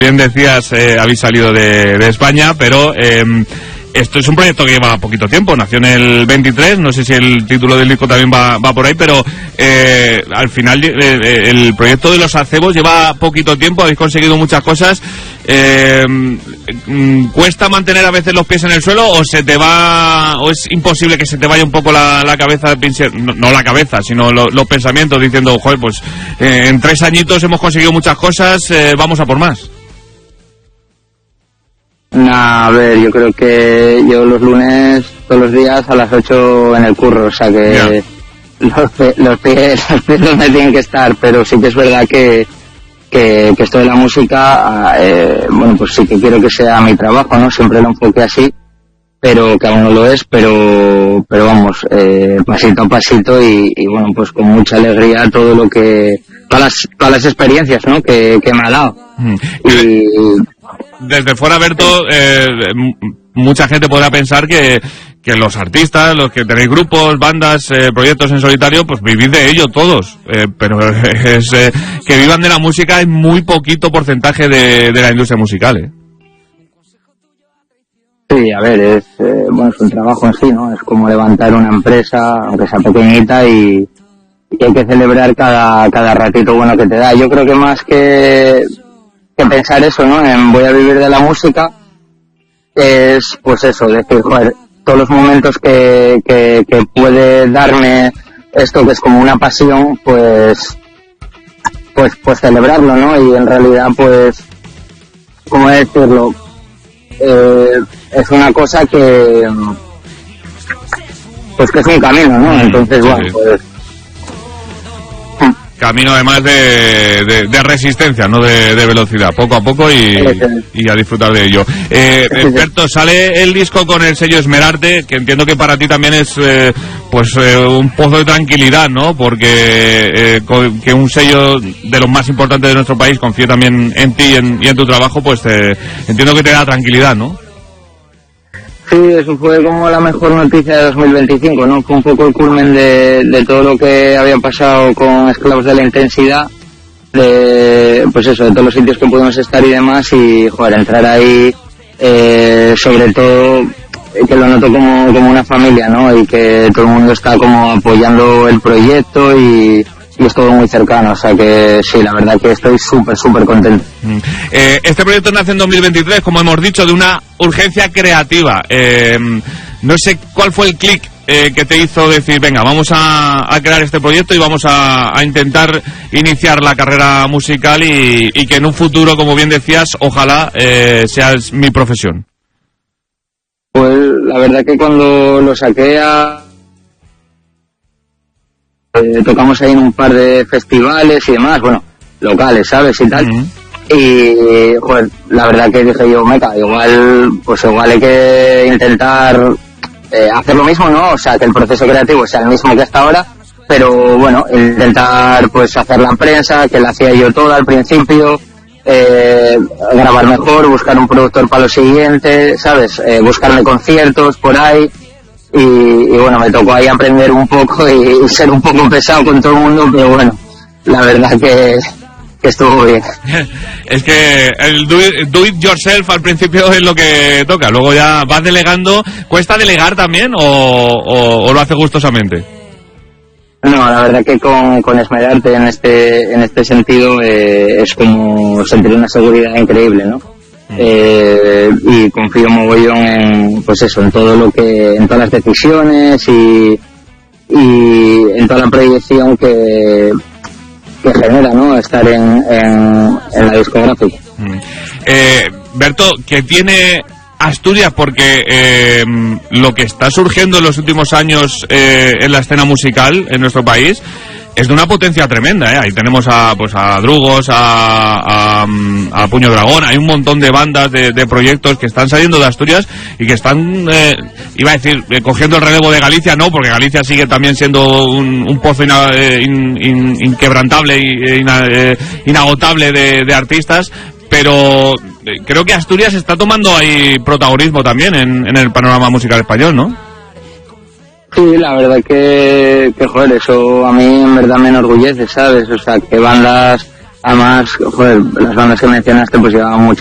Bien decías, habéis salido de España, pero esto es un proyecto que lleva poquito tiempo, nació en el 23, no sé si el título del disco también va por ahí, pero al final el proyecto de Los Acebos lleva poquito tiempo, habéis conseguido muchas cosas. ¿Cuesta mantener a veces los pies en el suelo o se te va, o es imposible que se te vaya un poco la cabeza, no la cabeza, sino los pensamientos, diciendo, joder, pues en 3 añitos hemos conseguido muchas cosas, vamos a por más? A ver, yo creo que yo los lunes, todos los días a las 8 en el curro, o sea que los pies donde tienen que estar, pero sí que es verdad que esto de la música, bueno, pues sí que quiero que sea mi trabajo, ¿no? Siempre lo enfoqué así, pero que aún no lo es, pero vamos, pasito a pasito y bueno, pues con mucha alegría todo lo que, todas las experiencias, ¿no? Que me ha dado. Y desde fuera, Berto, mucha gente podrá pensar que los artistas, los que tenéis grupos, bandas, proyectos en solitario, pues vivís de ello todos, pero es que vivan de la música es muy poquito porcentaje de la industria musical, ¿eh? Sí, a ver, es un trabajo en sí, ¿no? Es como levantar una empresa, aunque sea pequeñita, y hay que celebrar cada ratito bueno que te da. Yo creo que más que pensar eso, ¿no? En voy a vivir de la música, es pues eso, decir, joder, todos los momentos que puede darme esto, que es como una pasión, pues celebrarlo, ¿no? Y en realidad, pues, ¿cómo decirlo? Es una cosa que es un camino, ¿no? Entonces, bueno, pues camino además de resistencia, no de velocidad, poco a poco y a disfrutar de ello. Berto, sale el disco con el sello Esmerarte, que entiendo que para ti también es un pozo de tranquilidad, ¿no? Porque que un sello de los más importantes de nuestro país confíe también en ti y en tu trabajo, pues entiendo que te da tranquilidad, ¿no? Sí, eso fue como la mejor noticia de 2025, ¿no? Fue un poco el culmen de todo lo que había pasado con Esclavos de la Intensidad, de todos los sitios que pudimos estar y demás, y, joder, entrar ahí, sobre todo, que lo noto como una familia, ¿no? Y que todo el mundo está como apoyando el proyecto y es todo muy cercano, o sea que sí, la verdad que estoy súper contento. Este proyecto nace en 2023, como hemos dicho, de una urgencia creativa. No sé cuál fue el clic que te hizo decir, venga, vamos a crear este proyecto y vamos a intentar iniciar la carrera musical y que en un futuro, como bien decías, ojalá seas mi profesión. Pues la verdad que cuando lo saqué tocamos ahí en un par de festivales y demás, bueno, locales, ¿sabes? Y tal. Y, joder, la verdad que dije yo, meca, igual hay que intentar hacer lo mismo, ¿no? O sea, que el proceso creativo sea el mismo que hasta ahora, pero bueno, intentar pues hacer la prensa, que la hacía yo toda al principio, grabar mejor, buscar un productor para lo siguiente, ¿sabes? Buscarme conciertos por ahí. Y bueno, me tocó ahí aprender un poco y ser un poco pesado con todo el mundo, pero bueno, la verdad que estuvo bien. Es que el do it yourself al principio es lo que toca, luego ya vas delegando. ¿Cuesta delegar también o lo hace gustosamente? No, la verdad que con Esmerarte en este sentido es como sentir una seguridad increíble, ¿no? Y confío mogollón en en todo en todas las decisiones y en toda la proyección que genera, ¿no? Estar en la discográfica. Berto, ¿qué tiene Asturias? Porque lo que está surgiendo en los últimos años en la escena musical en nuestro país es de una potencia tremenda, ¿eh? Ahí tenemos a Drugos, a Puño Dragón, hay un montón de bandas, de proyectos que están saliendo de Asturias y que están, iba a decir, cogiendo el relevo de Galicia, no, porque Galicia sigue también siendo un pozo inquebrantable e inagotable de artistas, pero creo que Asturias está tomando ahí protagonismo también en el panorama musical español, ¿no? Sí, la verdad que joder, eso a mí en verdad me enorgullece, ¿sabes? O sea, que bandas Además, joder, las bandas que mencionaste pues llevaban mucho